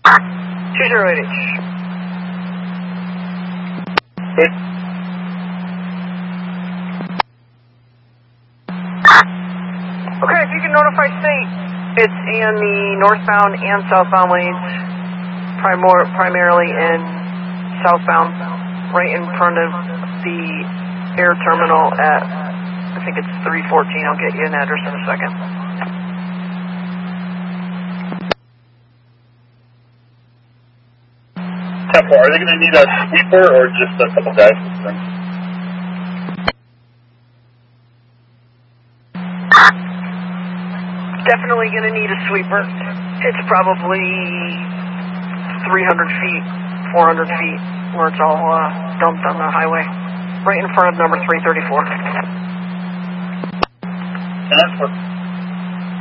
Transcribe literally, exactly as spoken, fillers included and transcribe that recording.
two zero eight H. Good. Okay, if you can notify state, it's in the northbound and southbound lanes, primor primarily in southbound, right in front of the air terminal at, I think it's three fourteen. I'll get you an address in a second. Temple, are they going to need a sweeper or just a couple guys with them? Definitely going to need a sweeper. It's probably three hundred feet, four hundred feet, where it's all uh, dumped on the highway, right in front of number three thirty-four. And that's what